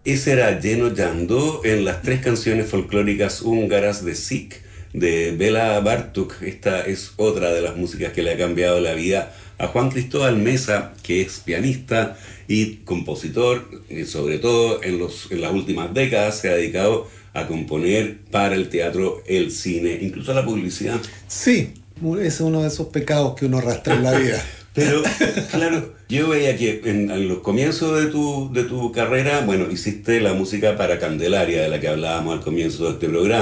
Ese era Lleno Yando en las tres canciones folclóricas húngaras de Sikh, de Béla Bartók. Esta es otra de las músicas que le ha cambiado la vida a Juan Cristóbal Mesa, que es pianista y compositor, y sobre todo en las últimas décadas se ha dedicado a componer para el teatro, el cine, incluso la publicidad. Sí, es uno de esos pecados que uno arrastra en la vida. Pero, claro, yo veía que en los comienzos de tu carrera, bueno, hiciste la música para Candelaria, de la que hablábamos al comienzo de este programa.